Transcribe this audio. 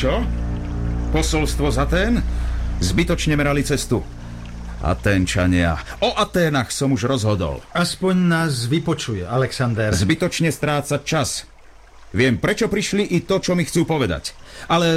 Čo? Posolstvo z Atén? Zbytočne merali cestu. Aténčania. O Aténach som už rozhodol. Aspoň nás vypočuje, Alexander. Zbytočne strácať čas. Viem, prečo prišli i to, čo mi chcú povedať. Ale